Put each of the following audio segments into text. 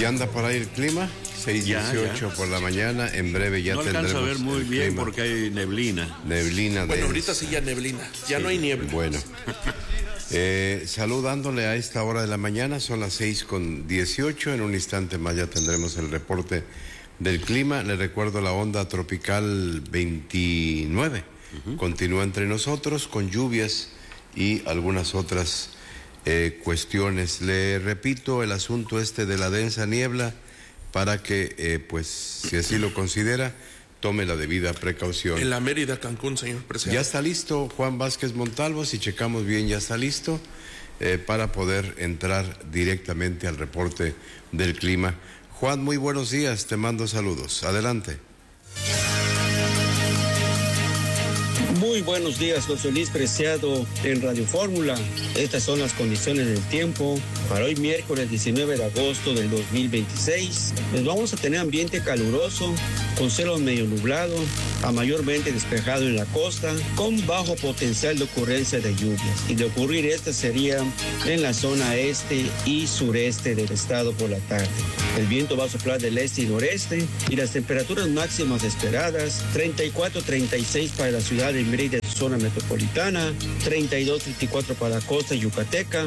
¿Ya anda por ahí el clima? 6:18 por la mañana, en breve ya tendremos. No alcanzo a ver muy bien clima. porque hay neblina. Neblina. Bueno, ahorita sí ya neblina, ya sí. No hay niebla. Bueno, saludándole a esta hora de la mañana, son las 6:18, en un instante más ya tendremos el reporte del clima. Le recuerdo la onda tropical 29, continúa entre nosotros con lluvias y algunas otras cuestiones. Le repito el asunto de la densa niebla para que, pues, si así lo considera, tome la debida precaución. En la Mérida, Cancún, señor presidente. Ya está listo Juan Vázquez Montalvo, si checamos bien ya está listo para poder entrar directamente al reporte del clima. Juan, muy buenos días, te mando saludos. Adelante. Muy buenos días, José Luis Preciado en Radio Fórmula. Estas son las condiciones del tiempo para hoy miércoles 19 de agosto del 2026. Pues vamos a tener ambiente caluroso, con cielo medio nublado, a mayormente despejado en la costa, con bajo potencial de ocurrencia de lluvias. Y de ocurrir esta sería en la zona este y sureste del estado por la tarde. El viento va a soplar del este y noreste y las temperaturas máximas esperadas, 34-36 para la ciudad de Mérida, zona metropolitana, 32-34 para la costa yucateca,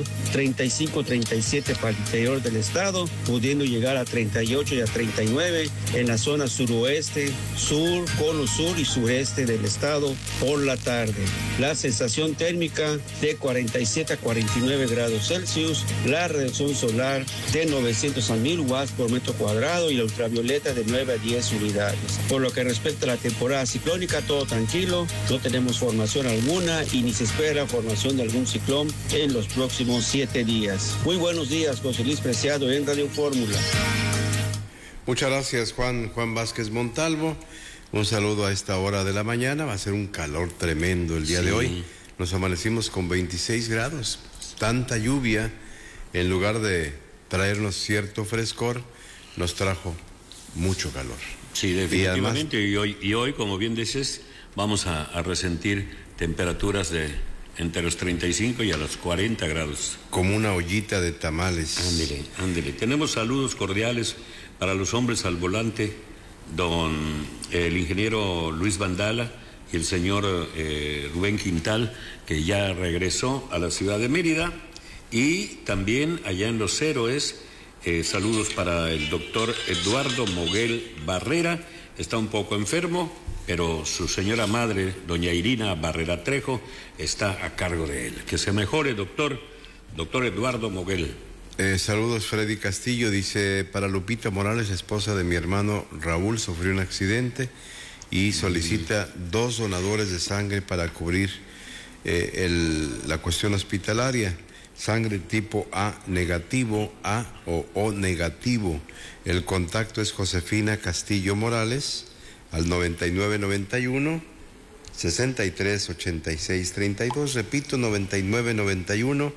35-37 para el interior del estado, pudiendo llegar a 38 y a 39 en la zona suroeste, sur, cono sur y sureste del estado por la tarde. La sensación térmica de 47 a 49 grados Celsius, la radiación solar de 900 a 1000 watts por metro cuadrado y la ultravioleta de 9 a 10 unidades. Por lo que respecta a la temporada ciclónica, todo tranquilo, no tenemos formación alguna y ni se espera formación de algún ciclón en los próximos 7 días. Muy buenos días, José Luis Preciado en Radio Fórmula. Muchas gracias, Juan Vázquez Montalvo. Un saludo a esta hora de la mañana. Va a ser un calor tremendo el día de hoy. Nos amanecimos con 26 grados. Tanta lluvia, en lugar de traernos cierto frescor, nos trajo mucho calor. Sí, definitivamente. Y hoy, como bien dices, vamos a resentir temperaturas de entre los 35 y a los 40 grados. Como una ollita de tamales. Ándele. Tenemos saludos cordiales para los hombres al volante, el ingeniero Luis Vandala y el señor Rubén Quintal, que ya regresó a la ciudad de Mérida, y también allá en Los Héroes, saludos para el doctor Eduardo Moguel Barrera, está un poco enfermo, pero su señora madre, doña Irina Barrera Trejo, está a cargo de él. Que se mejore, doctor Eduardo Moguel. Saludos, Freddy Castillo, dice, para Lupita Morales, esposa de mi hermano Raúl, sufrió un accidente y solicita 2 donadores de sangre para cubrir la cuestión hospitalaria. Sangre tipo A negativo, A o O negativo. El contacto es Josefina Castillo Morales al 9991 638632. Repito, 9991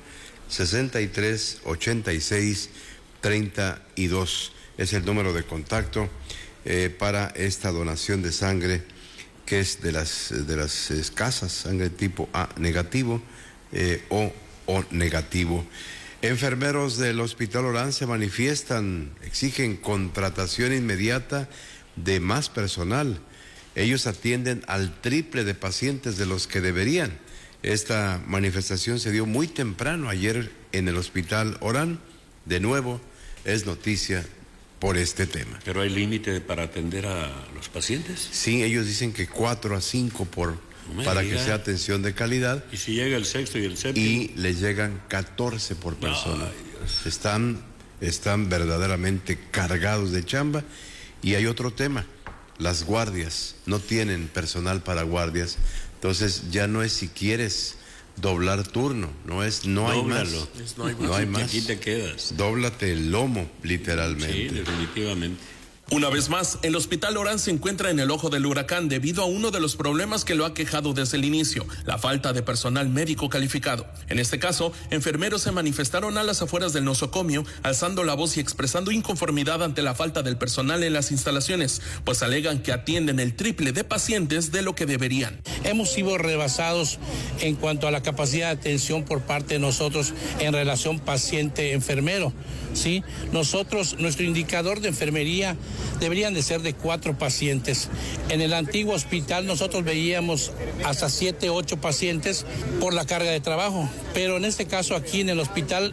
638632 es el número de contacto para esta donación de sangre, que es de las escasas, sangre tipo A negativo o negativo. Enfermeros del Hospital Orán se manifiestan, exigen contratación inmediata de más personal. Ellos atienden al triple de pacientes de los que deberían. Esta manifestación se dio muy temprano ayer en el Hospital Orán. De nuevo, es noticia por este tema. ¿Pero hay límite para atender a los pacientes? Sí, ellos dicen que 4 a 5 para que sea atención de calidad. ¿Y si llega el sexto y el séptimo? Y les llegan 14 por persona. Están verdaderamente cargados de chamba. Y hay otro tema, las guardias, no tienen personal para guardias. Entonces ya no es si quieres doblar turno, no hay más. No hay más. Aquí te quedas. Dóblate el lomo, literalmente. Sí, definitivamente. Una vez más, el Hospital Orán se encuentra en el ojo del huracán debido a uno de los problemas que lo ha quejado desde el inicio, la falta de personal médico calificado. En este caso, enfermeros se manifestaron a las afueras del nosocomio, alzando la voz y expresando inconformidad ante la falta del personal en las instalaciones, pues alegan que atienden el triple de pacientes de lo que deberían. Hemos sido rebasados en cuanto a la capacidad de atención por parte de nosotros en relación paciente-enfermero. ¿Sí? Nuestro indicador de enfermería deberían de ser de 4 pacientes. En el antiguo hospital nosotros veíamos hasta 7, 8 pacientes por la carga de trabajo, pero en este caso aquí en el hospital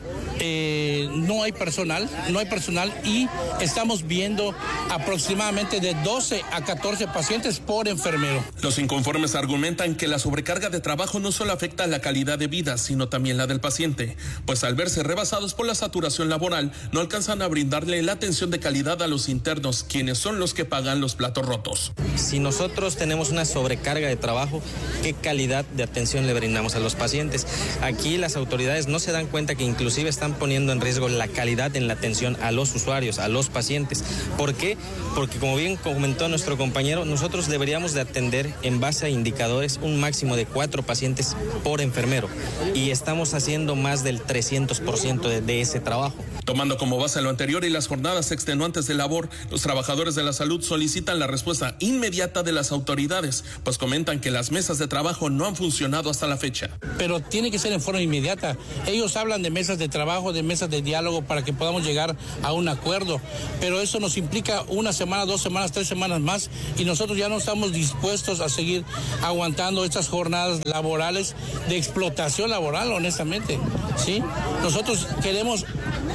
no hay personal y estamos viendo aproximadamente de 12 a 14 pacientes por enfermero. Los inconformes argumentan que la sobrecarga de trabajo no solo afecta la calidad de vida, sino también la del paciente, pues al verse rebasados por la saturación laboral, no alcanzan a brindarle la atención de calidad a los internos, quienes son los que pagan los platos rotos. Si nosotros tenemos una sobrecarga de trabajo, ¿qué calidad de atención le brindamos a los pacientes? Aquí las autoridades no se dan cuenta que inclusive están poniendo en riesgo la calidad en la atención a los usuarios, a los pacientes. ¿Por qué? Porque como bien comentó nuestro compañero, nosotros deberíamos de atender en base a indicadores un máximo de 4 pacientes por enfermero y estamos haciendo más del 300% de ese trabajo. Tomando como base lo anterior y las jornadas extenuantes de labor, los trabajadores de la salud solicitan la respuesta inmediata de las autoridades, pues comentan que las mesas de trabajo no han funcionado hasta la fecha. Pero tiene que ser en forma inmediata. Ellos hablan de mesas de trabajo, de mesas de diálogo para que podamos llegar a un acuerdo, pero eso nos implica 1 semana, 2 semanas, 3 semanas más y nosotros ya no estamos dispuestos a seguir aguantando estas jornadas laborales de explotación laboral, honestamente. ¿Sí? Nosotros queremos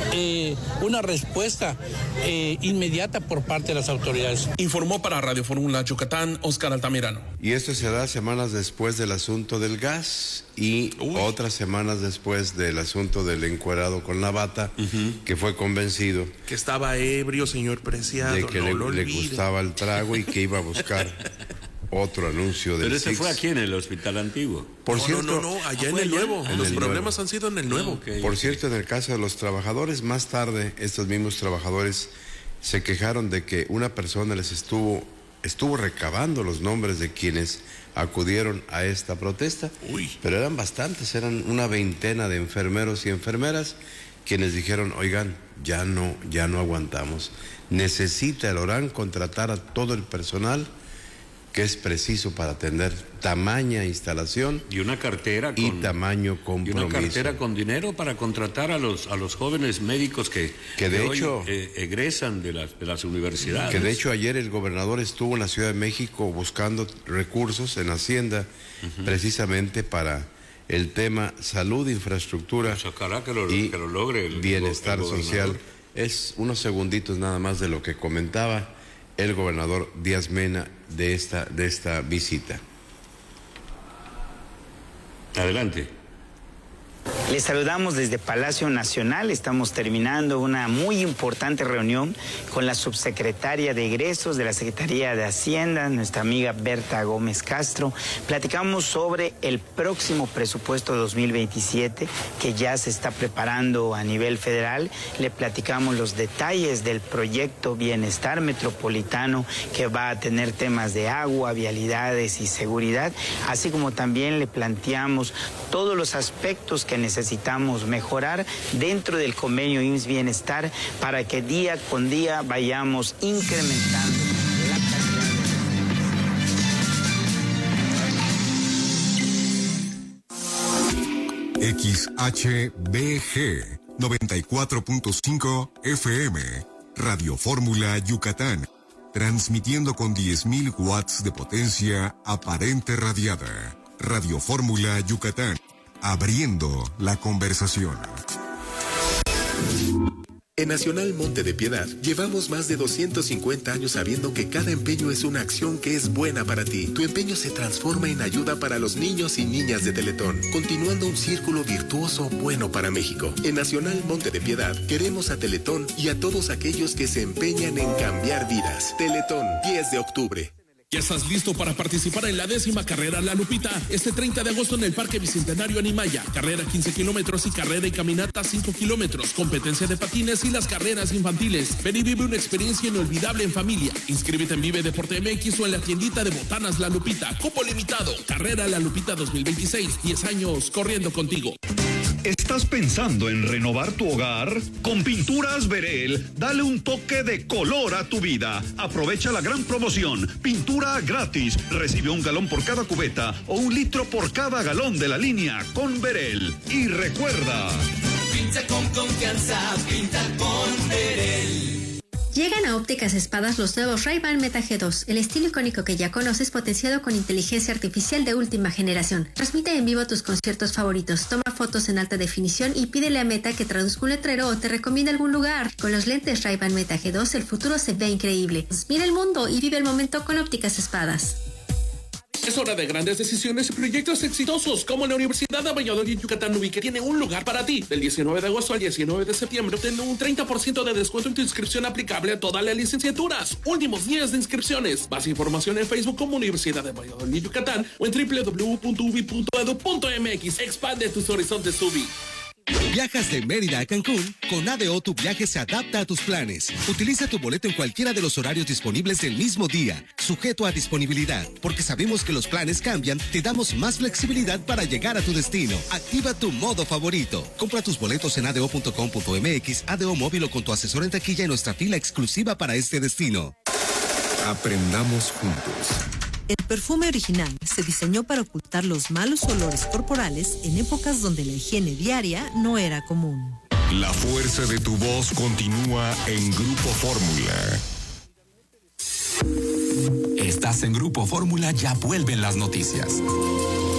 una respuesta inmediata por parte de las autoridades. Informó para Radio Fórmula Yucatán, Oscar Altamirano. Y esto se da semanas después del asunto del gas y otras semanas después del asunto del encuerado con la bata, que fue convencido que estaba ebrio, señor Preciado, de que le gustaba el trago y que iba a buscar otro anuncio del Pero ese Six. fue aquí en el Hospital Antiguo. Por cierto, allá en el nuevo. Los problemas han sido en el nuevo. Por cierto, en el caso de los trabajadores, más tarde estos mismos trabajadores se quejaron de que una persona les estuvo recabando los nombres de quienes acudieron a esta protesta. Pero eran bastantes, eran una veintena de enfermeros y enfermeras quienes dijeron, oigan, ya no aguantamos. Necesita el Orán contratar a todo el personal que es preciso para atender tamaña instalación y una cartera y tamaño compromiso. Y una cartera con dinero para contratar a los jóvenes médicos que de hecho hoy, egresan de las universidades. Que de hecho ayer el gobernador estuvo en la Ciudad de México buscando recursos en Hacienda precisamente para el tema salud, infraestructura que lo logre el bienestar social. Es unos segunditos nada más de lo que comentaba el gobernador Díaz Mena de esta visita. Adelante. Les saludamos desde Palacio Nacional. Estamos terminando una muy importante reunión con la subsecretaria de Egresos de la Secretaría de Hacienda, nuestra amiga Berta Gómez Castro. Platicamos sobre el próximo presupuesto 2027 que ya se está preparando a nivel federal. Le platicamos los detalles del proyecto Bienestar Metropolitano que va a tener temas de agua, vialidades y seguridad, así como también le planteamos todos los aspectos que necesitamos mejorar dentro del convenio IMSS Bienestar para que día con día vayamos incrementando la calidad. XHBG 94.5 FM, Radio Fórmula Yucatán, transmitiendo con 10.000 watts de potencia aparente radiada. Radio Fórmula Yucatán, abriendo la conversación. En Nacional Monte de Piedad llevamos más de 250 años sabiendo que cada empeño es una acción que es buena para ti. Tu empeño se transforma en ayuda para los niños y niñas de Teletón, continuando un círculo virtuoso bueno para México. En Nacional Monte de Piedad queremos a Teletón y a todos aquellos que se empeñan en cambiar vidas. Teletón, 10 de octubre. ¿Ya estás listo para participar en la 10ª carrera La Lupita? Este 30 de agosto en el Parque Bicentenario Animaya. Carrera 15 kilómetros y carrera y caminata 5 kilómetros. Competencia de patines y las carreras infantiles. Ven y vive una experiencia inolvidable en familia. Inscríbete en Vive Deporte MX o en la tiendita de botanas La Lupita. Cupo limitado. Carrera La Lupita 2026. 10 años corriendo contigo. ¿Estás pensando en renovar tu hogar? Con Pinturas Verel, dale un toque de color a tu vida. Aprovecha la gran promoción. Pintura gratis. Recibe 1 galón por cada cubeta o 1 litro por cada galón de la línea con Verel. Y recuerda... Pinta con confianza, pinta con Verel. Llegan a Ópticas Espadas los nuevos Ray-Ban Meta G2, el estilo icónico que ya conoces potenciado con inteligencia artificial de última generación. Transmite en vivo tus conciertos favoritos, toma fotos en alta definición y pídele a Meta que traduzca un letrero o te recomienda algún lugar. Con los lentes Ray-Ban Meta G2 el futuro se ve increíble. Mira el mundo y vive el momento con Ópticas Espadas. Es hora de grandes decisiones y proyectos exitosos, como la Universidad de Valladolid Yucatán UBI, que tiene un lugar para ti. Del 19 de agosto al 19 de septiembre, obtén un 30% de descuento en tu inscripción aplicable a todas las licenciaturas. Últimos días de inscripciones. Más información en Facebook como Universidad de Valladolid Yucatán o en www.ubi.edu.mx. Expande tus horizontes UBI. Viajas de Mérida a Cancún, con ADO tu viaje se adapta a tus planes. Utiliza tu boleto en cualquiera de los horarios disponibles del mismo día, sujeto a disponibilidad. Porque sabemos que los planes cambian, te damos más flexibilidad para llegar a tu destino. Activa tu modo favorito. Compra tus boletos en ado.com.mx, ADO móvil o con tu asesor en taquilla en nuestra fila exclusiva para este destino. Aprendamos juntos. El perfume original se diseñó para ocultar los malos olores corporales en épocas donde la higiene diaria no era común. La fuerza de tu voz continúa en Grupo Fórmula. Estás en Grupo Fórmula, ya vuelven las noticias.